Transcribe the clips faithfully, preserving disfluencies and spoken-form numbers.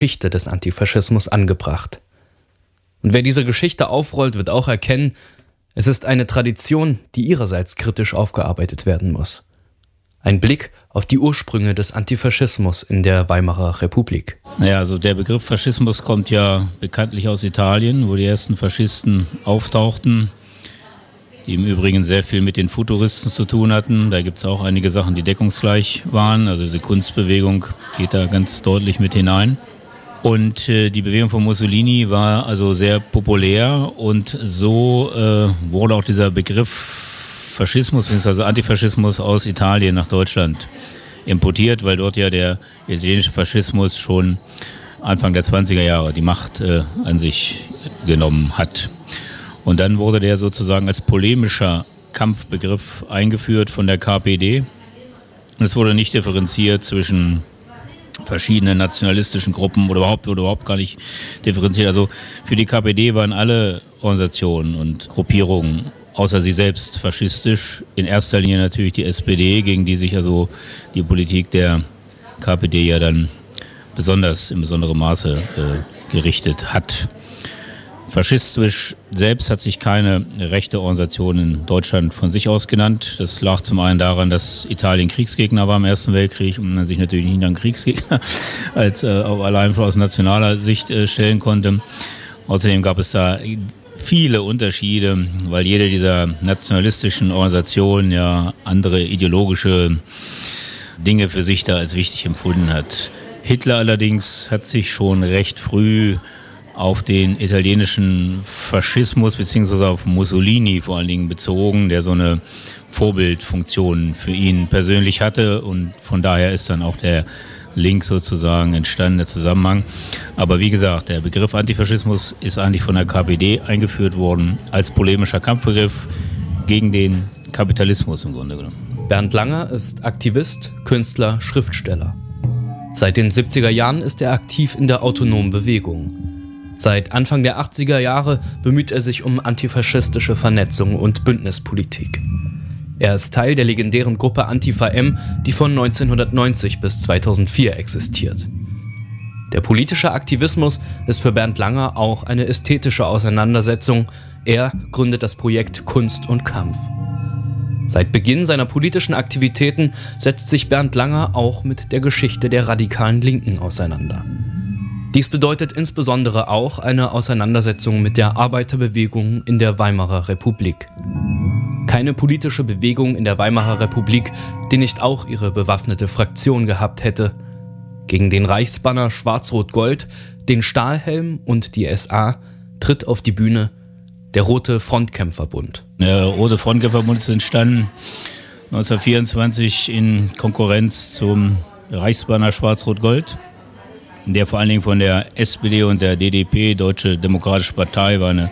Geschichte des Antifaschismus angebracht. Und wer diese Geschichte aufrollt, wird auch erkennen, es ist eine Tradition, die ihrerseits kritisch aufgearbeitet werden muss. Ein Blick auf die Ursprünge des Antifaschismus in der Weimarer Republik. Naja, also der Begriff Faschismus kommt ja bekanntlich aus Italien, wo die ersten Faschisten auftauchten, die im Übrigen sehr viel mit den Futuristen zu tun hatten. Da gibt es auch einige Sachen, die deckungsgleich waren. Also diese Kunstbewegung geht da ganz deutlich mit hinein. Und äh, die Bewegung von Mussolini war also sehr populär und so äh, wurde auch dieser Begriff Faschismus bzw. Antifaschismus aus Italien nach Deutschland importiert, weil dort ja der italienische Faschismus schon Anfang der zwanziger Jahre die Macht äh, an sich genommen hat. Und dann wurde der sozusagen als polemischer Kampfbegriff eingeführt von der K P D. Und es wurde nicht differenziert zwischen verschiedenen nationalistischen Gruppen oder überhaupt wurde überhaupt gar nicht differenziert. Also für die K P D waren alle Organisationen und Gruppierungen außer sie selbst faschistisch. In erster Linie natürlich die S P D, gegen die sich also die Politik der K P D ja dann besonders, in besonderem Maße äh, gerichtet hat. Faschistisch selbst hat sich keine rechte Organisation in Deutschland von sich aus genannt. Das lag zum einen daran, dass Italien Kriegsgegner war im Ersten Weltkrieg und man sich natürlich nicht an Kriegsgegner als äh, auch allein aus nationaler Sicht äh, stellen konnte. Außerdem gab es da viele Unterschiede, weil jede dieser nationalistischen Organisationen ja andere ideologische Dinge für sich da als wichtig empfunden hat. Hitler allerdings hat sich schon recht früh auf den italienischen Faschismus beziehungsweise auf Mussolini vor allen Dingen bezogen, der so eine Vorbildfunktion für ihn persönlich hatte und von daher ist dann auch der Link sozusagen entstanden, der Zusammenhang. Aber wie gesagt, der Begriff Antifaschismus ist eigentlich von der K P D eingeführt worden als polemischer Kampfbegriff gegen den Kapitalismus im Grunde genommen. Bernd Langer ist Aktivist, Künstler, Schriftsteller. Seit den siebziger Jahren ist er aktiv in der autonomen Bewegung. Seit Anfang der achtziger Jahre bemüht er sich um antifaschistische Vernetzung und Bündnispolitik. Er ist Teil der legendären Gruppe Antifa M, die von neunzehnhundertneunzig bis zweitausendvier existiert. Der politische Aktivismus ist für Bernd Langer auch eine ästhetische Auseinandersetzung. Er gründet das Projekt Kunst und Kampf. Seit Beginn seiner politischen Aktivitäten setzt sich Bernd Langer auch mit der Geschichte der radikalen Linken auseinander. Dies bedeutet insbesondere auch eine Auseinandersetzung mit der Arbeiterbewegung in der Weimarer Republik. Keine politische Bewegung in der Weimarer Republik, die nicht auch ihre bewaffnete Fraktion gehabt hätte. Gegen den Reichsbanner Schwarz-Rot-Gold, den Stahlhelm und die S A tritt auf die Bühne der Rote Frontkämpferbund. Der Rote Frontkämpferbund ist entstanden neunzehnhundertvierundzwanzig in Konkurrenz zum Reichsbanner Schwarz-Rot-Gold, der vor allen Dingen von der S P D und der D D P, Deutsche Demokratische Partei, war eine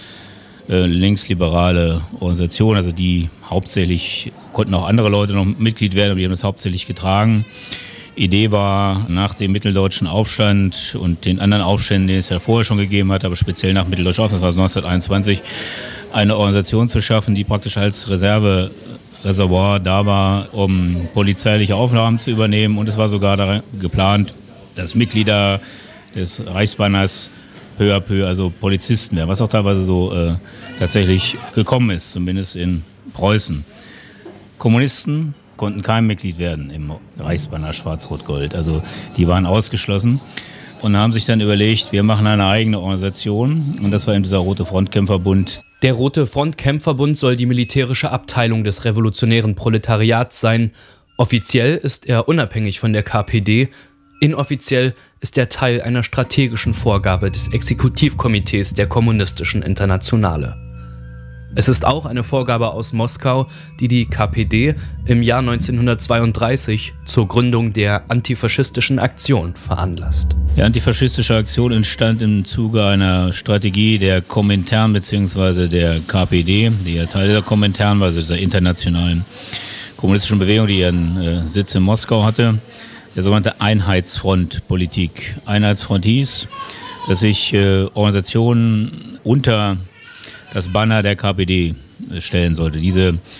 äh, linksliberale Organisation, also die hauptsächlich, konnten auch andere Leute noch Mitglied werden, aber die haben das hauptsächlich getragen. Idee war, nach dem Mitteldeutschen Aufstand und den anderen Aufständen, den es ja vorher schon gegeben hat, aber speziell nach Mitteldeutschen Aufstand, das war neunzehnhunderteinundzwanzig, eine Organisation zu schaffen, die praktisch als Reservereservoir da war, um polizeiliche Aufnahmen zu übernehmen. Und es war sogar daran geplant, dass Mitglieder des Reichsbanners peu à peu, also Polizisten werden, was auch teilweise so äh, tatsächlich gekommen ist, zumindest in Preußen. Kommunisten konnten kein Mitglied werden im Reichsbanner Schwarz-Rot-Gold, also die waren ausgeschlossen und haben sich dann überlegt, wir machen eine eigene Organisation und das war eben dieser Rote Frontkämpferbund. Der Rote Frontkämpferbund soll die militärische Abteilung des revolutionären Proletariats sein. Offiziell ist er unabhängig von der K P D. Inoffiziell ist er Teil einer strategischen Vorgabe des Exekutivkomitees der Kommunistischen Internationale. Es ist auch eine Vorgabe aus Moskau, die die K P D im Jahr neunzehnhundertzweiunddreißig zur Gründung der antifaschistischen Aktion veranlasst. Die antifaschistische Aktion entstand im Zuge einer Strategie der Komintern bzw. der K P D, die ja Teil der Komintern war, also dieser internationalen kommunistischen Bewegung, die ihren äh, Sitz in Moskau hatte. Der sogenannte Einheitsfront-Politik. Einheitsfront hieß, dass sich äh, Organisationen unter das Banner der K P D stellen sollte. Diese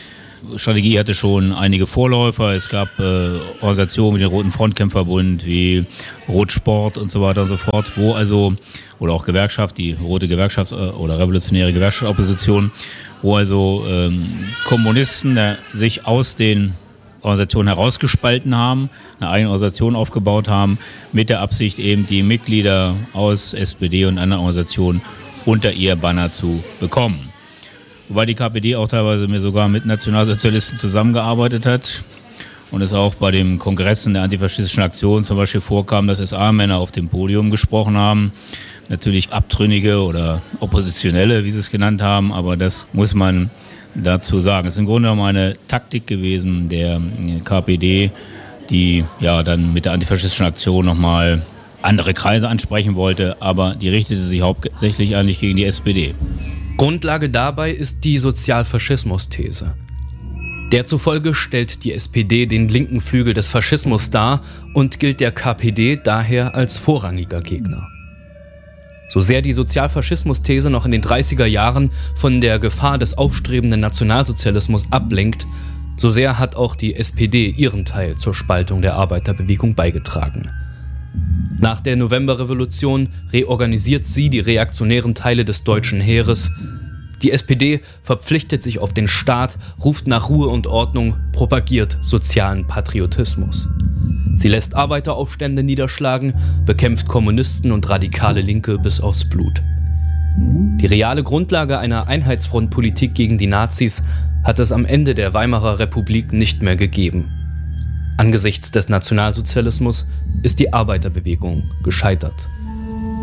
Strategie hatte schon einige Vorläufer. Es gab äh, Organisationen wie den Roten Frontkämpferbund, wie Rotsport und so weiter und so fort, wo also, oder auch Gewerkschaft, die Rote Gewerkschafts- oder Revolutionäre Gewerkschaftsopposition, wo also ähm, Kommunisten äh, sich aus den Organisationen herausgespalten haben, eine eigene Organisation aufgebaut haben, mit der Absicht eben die Mitglieder aus S P D und anderen Organisationen unter ihr Banner zu bekommen. Wobei die K P D auch teilweise mir sogar mit Nationalsozialisten zusammengearbeitet hat und es auch bei den Kongressen der antifaschistischen Aktion zum Beispiel vorkam, dass S A-Männer auf dem Podium gesprochen haben. Natürlich Abtrünnige oder Oppositionelle, wie sie es genannt haben, aber das muss man dazu sagen. Es ist im Grunde genommen eine Taktik gewesen der K P D, die ja dann mit der antifaschistischen Aktion nochmal andere Kreise ansprechen wollte, aber die richtete sich hauptsächlich eigentlich gegen die S P D. Grundlage dabei ist die Sozialfaschismus-These. Der zufolge stellt die S P D den linken Flügel des Faschismus dar und gilt der K P D daher als vorrangiger Gegner. So sehr die Sozialfaschismus-These noch in den dreißiger Jahren von der Gefahr des aufstrebenden Nationalsozialismus ablenkt, so sehr hat auch die S P D ihren Teil zur Spaltung der Arbeiterbewegung beigetragen. Nach der Novemberrevolution reorganisiert sie die reaktionären Teile des deutschen Heeres. Die S P D verpflichtet sich auf den Staat, ruft nach Ruhe und Ordnung, propagiert sozialen Patriotismus. Sie lässt Arbeiteraufstände niederschlagen, bekämpft Kommunisten und radikale Linke bis aufs Blut. Die reale Grundlage einer Einheitsfrontpolitik gegen die Nazis hat es am Ende der Weimarer Republik nicht mehr gegeben. Angesichts des Nationalsozialismus ist die Arbeiterbewegung gescheitert.